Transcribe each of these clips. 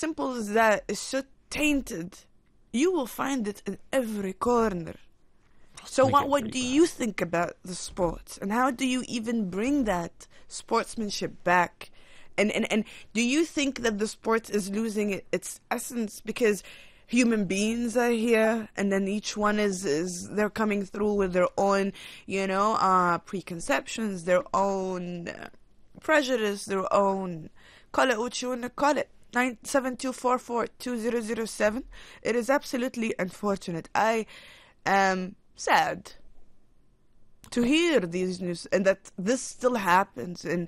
simple as that is so tainted. You will find it in every corner. So what do you think about the sports? And how do you even bring that sportsmanship back? And do you think that the sport is losing its essence because human beings are here, and then each one is they're coming through with their own, preconceptions, their own prejudice, their own, call it what you want to call it. 972442007. It is absolutely unfortunate. I am sad to hear these news and that this still happens, and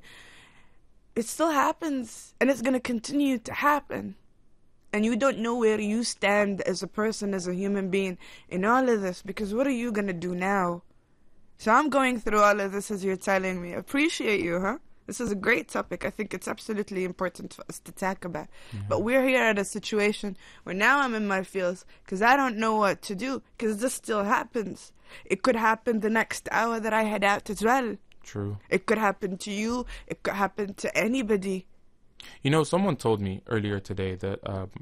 it still happens, and it's going to continue to happen. And you don't know where you stand as a person, as a human being in all of this, because what are you going to do now? So I'm going through all of this as you're telling me. Appreciate you, huh? This is a great topic. I think it's absolutely important for us to talk about. Mm-hmm. But we're here at a situation where now I'm in my feels because I don't know what to do, because this still happens. It could happen the next hour that I head out as well. True. It could happen to you. It could happen to anybody. Someone told me earlier today that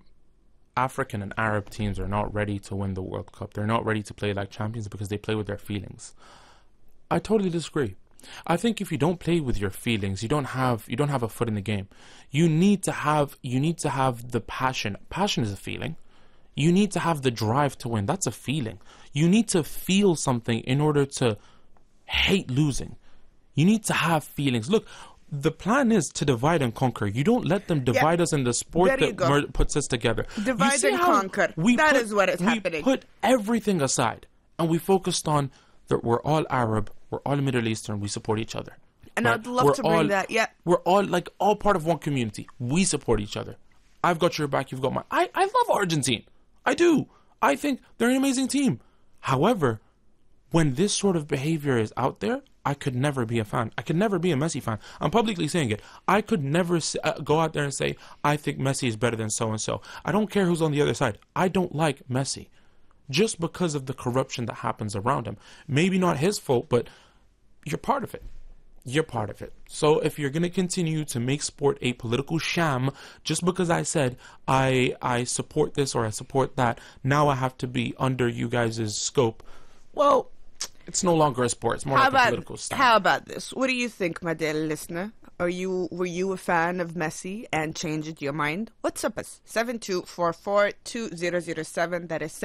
African and Arab teams are not ready to win the World Cup. They're not ready to play like champions because they play with their feelings. I totally disagree. I think if you don't play with your feelings, you don't have a foot in the game. You need to have the passion. Passion is a feeling. You need to have the drive to win. That's a feeling. You need to feel something in order to hate losing. You need to have feelings. Look, the plan is to divide and conquer. You don't let them divide us in the sport that puts us together. Divide and conquer. That is what is happening. We put everything aside and we focused on that we're all Arab, we're all Middle Eastern, we support each other. And right? I'd love to bring that, yeah. We're all part of one community. We support each other. I've got your back, you've got mine. I love Argentina. I do. I think they're an amazing team. However, when this sort of behavior is out there, I could never be a fan. I could never be a Messi fan. I'm publicly saying it. I could never go out there and say, I think Messi is better than so-and-so. I don't care who's on the other side. I don't like Messi. Just because of the corruption that happens around him. Maybe not his fault, but you're part of it. You're part of it. So if you're going to continue to make sport a political sham, just because I said I support this or I support that, now I have to be under you guys' scope, well, it's no longer a sport. It's more like a political stand. How about this? What do you think, my dear listener? Were you a fan of Messi and changed your mind? WhatsApp us 72442007. That is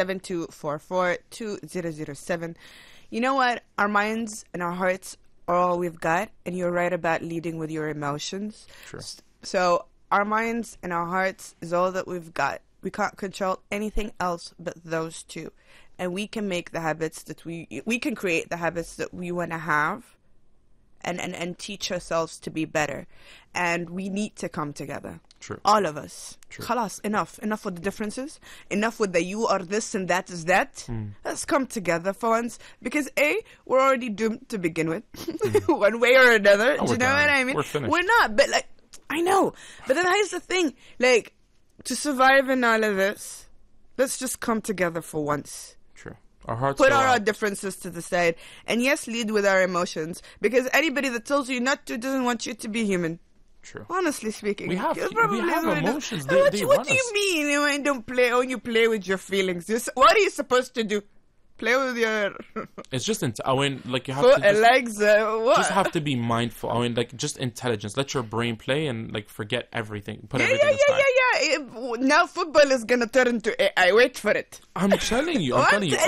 72442007. You know what? Our minds and our hearts are all we've got, and you're right about leading with your emotions. Sure. So our minds and our hearts is all that we've got. We can't control anything else but those two. And we can make the habits that we can create the habits that we want to have and teach ourselves to be better. And we need to come together. True. All of us. True. Khalas, enough. Enough with the differences. Enough with the you are this and that is that. Let's come together for once. Because A, we're already doomed to begin with. One way or another. Do you know what I mean? We're finished. We're not, but I know. But then here's the thing. To survive in all of this, let's just come together for once. True. Our hearts put our differences to the side, and yes, lead with our emotions, because anybody that tells you not to doesn't want you to be human. True. Honestly speaking, we have emotions. What do you mean when you play with your feelings? What are you supposed to do? Play with your... It's just, you have foot to and legs, what? Just have to be mindful. Just intelligence. Let your brain play and, forget everything. Put everything aside. Yeah. Now football is going to turn into AI. Wait for it. I'm telling you.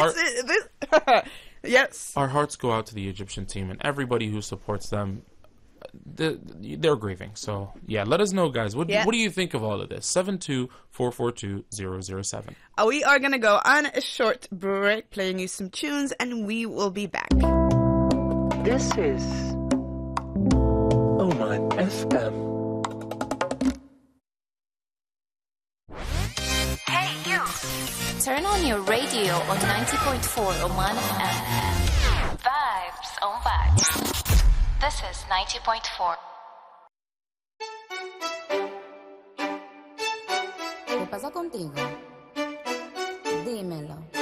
Yes. Our hearts go out to the Egyptian team and everybody who supports them. They're grieving. So, yeah, let us know, guys. What do you think of all of this? 72442-007. We are going to go on a short break, playing you some tunes, and we will be back. This is Oman FM. Hey, you! Turn on your radio on 90.4 Oman FM. Vibes on vibes. This is 90.4. ¿Qué pasa contigo? Dímelo.